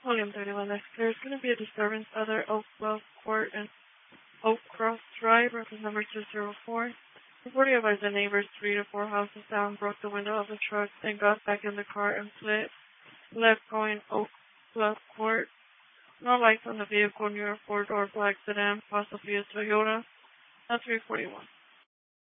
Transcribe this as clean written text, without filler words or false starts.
Volume 31 next. There's going to be a disturbance other Oak Bluff Court and Oak Cross Drive, reference number 204. Reporting advised the neighbors 3 to 4 houses down broke the window of the truck, then got back in the car and fled, left going Oak Bluff Court. No lights on the vehicle near a four-door black sedan, possibly a Toyota. That's 341.